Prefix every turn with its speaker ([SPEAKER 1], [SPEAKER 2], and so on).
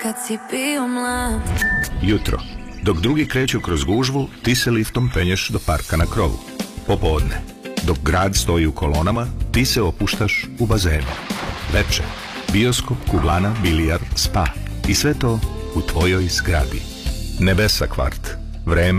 [SPEAKER 1] kad si bio mlad.
[SPEAKER 2] Jutro, dok drugi kreću kroz gužvu, ti se liftom penješ do parka na krovu. Popodne, dok grad stoji u kolonama, ti se opuštaš u bazenu. Veče, bioskop, kuglana, bilijar, spa. I sve to u tvojoj zgradi. Nebesa kvart. Vreme